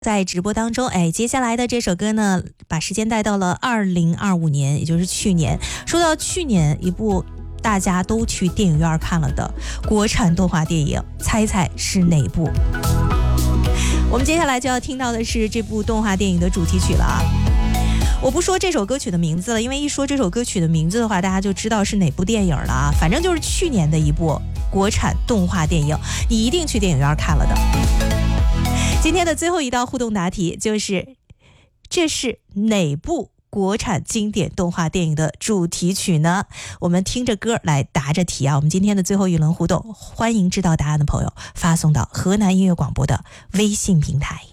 在直播当中，接下来的这首歌呢，把时间带到了2025年，也就是去年。说到去年一部大家都去电影院看了的国产动画电影，猜猜是哪部？我们接下来就要听到的是这部动画电影的主题曲了啊！我不说这首歌曲的名字了，因为一说这首歌曲的名字的话，大家就知道是哪部电影了啊！反正就是去年的一部国产动画电影，你一定去电影院看了的。今天的最后一道互动答题就是，这是哪部国产经典动画电影的主题曲呢？我们听着歌来答着题啊！我们今天的最后一轮互动，欢迎知道答案的朋友发送到河南音乐广播的微信平台。